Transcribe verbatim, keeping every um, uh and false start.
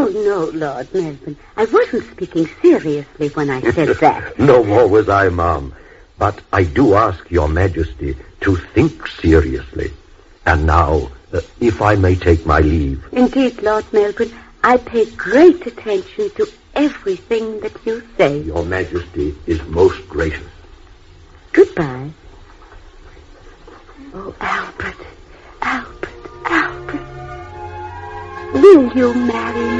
Oh, no, Lord Melbourne. I wasn't speaking seriously when I said that. No more was I, Ma'am. But I do ask your Majesty to think seriously. And now, uh, if I may take my leave. Indeed, Lord Melbourne, I pay great attention to everything that you say. Your Majesty is most gracious. Goodbye. Oh, Albert, Albert, Albert. Will you marry me?